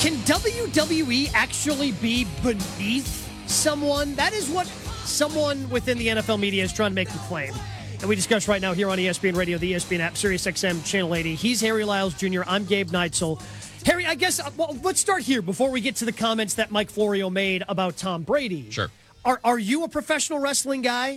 Can WWE actually be beneath someone? That is what someone within the NFL media is trying to make the claim. And we discuss right now here on ESPN Radio, the ESPN app, SiriusXM Channel 80. He's Harry Lyles Jr. I'm Gabe Neitzel. Harry, I guess, let's start here before we get to the comments that Mike Florio made about Tom Brady. Sure. Are you a professional wrestling guy?